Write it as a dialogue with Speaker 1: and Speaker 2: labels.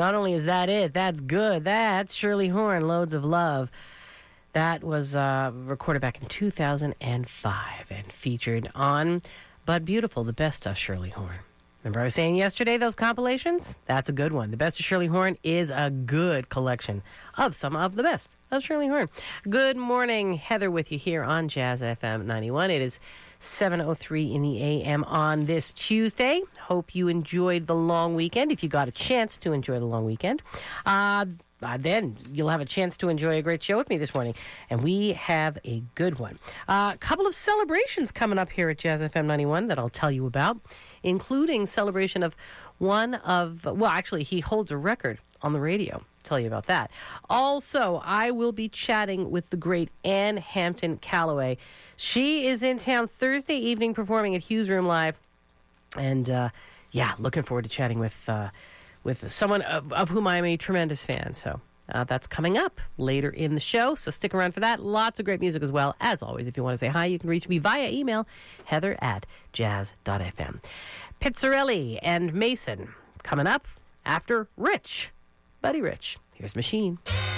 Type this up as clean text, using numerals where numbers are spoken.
Speaker 1: not only is that it, that's good. That's Shirley Horn, Loads of Love. That was recorded back in 2005 and featured on But Beautiful, the best of Shirley Horn. Remember I was saying yesterday, those compilations? That's a good one. The Best of Shirley Horn is a good collection of some of the best of Shirley Horn. Good morning. Heather with you here on Jazz FM 91. It is 7:03 in the a.m. on this Tuesday. Hope you enjoyed the long weekend. If you got a chance to enjoy the long weekend, then you'll have a chance to enjoy a great show with me this morning. And we have a good one. A couple of celebrations coming up here at Jazz FM 91 that I'll tell you about, including celebration of actually, he holds a record on the radio. I'll tell you about that. Also, I will be chatting with the great Ann Hampton Calloway. She is in town Thursday evening performing at Hughes Room Live. And, looking forward to chatting with someone of whom I'm a tremendous fan. So that's coming up later in the show. So stick around for that. Lots of great music as well. As always, if you want to say hi, you can reach me via email, heather@jazz.fm. Pizzarelli and Mason coming up after Rich. Buddy Rich. Here's Machine.